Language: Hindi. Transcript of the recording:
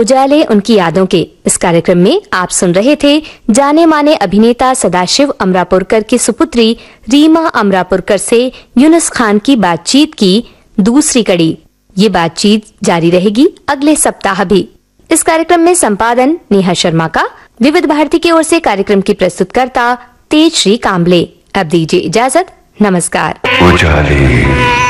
उजाले उनकी यादों के इस कार्यक्रम में आप सुन रहे थे जाने माने अभिनेता सदाशिव अमरापुरकर की सुपुत्री रीमा अमरापुरकर से यूनुस खान की बातचीत की दूसरी कड़ी। ये बातचीत जारी रहेगी अगले सप्ताह भी। इस कार्यक्रम में संपादन नेहा शर्मा का। विविध भारती की ओर से कार्यक्रम की प्रस्तुतकर्ता तेजश्री काम्बले। अब दीजिए इजाजत। नमस्कार।